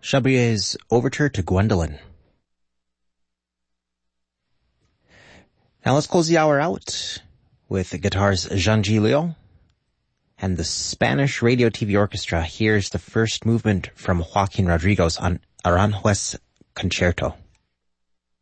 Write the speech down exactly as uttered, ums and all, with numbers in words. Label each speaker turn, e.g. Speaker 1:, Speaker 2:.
Speaker 1: Chabrier's Overture to Gwendolen. Now let's close the hour out with the guitars Jean Gilio and the Spanish Radio T V Orchestra. Here's the first movement from Joaquin Rodriguez on Aranjuez Concerto.